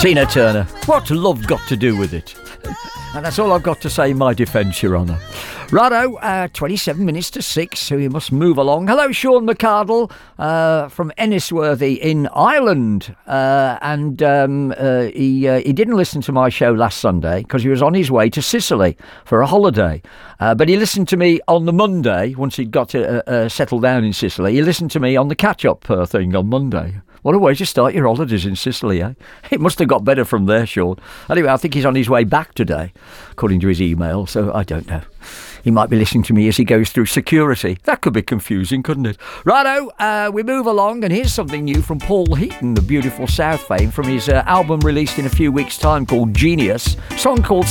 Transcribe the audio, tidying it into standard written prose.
Tina Turner. What's love got to do with it? And that's all I've got to say in my defence, Your Honour. Righto, 27 minutes to 6, so we must move along. Hello, Sean McCardle from Ennisworthy in Ireland. He didn't listen to my show last Sunday because he was on his way to Sicily for a holiday. But he listened to me on the Monday, once he'd got to settle down in Sicily. He listened to me on the catch-up thing on Monday. What a way to start your holidays in Sicily, eh? It must have got better from there, Sean. Anyway, I think he's on his way back today, according to his email, so I don't know. He might be listening to me as he goes through security. That could be confusing, couldn't it? Righto, we move along, and here's something new from Paul Heaton, the beautiful South fame, from his album released in a few weeks' time called Genius, a song called